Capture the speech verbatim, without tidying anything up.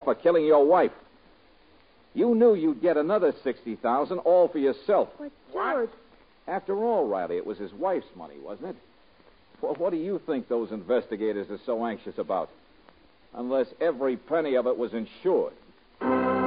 for killing your wife. You knew you'd get another sixty thousand dollars all for yourself. But, George... After all, Riley, it was his wife's money, wasn't it? Well, what do you think those investigators are so anxious about? Unless every penny of it was insured.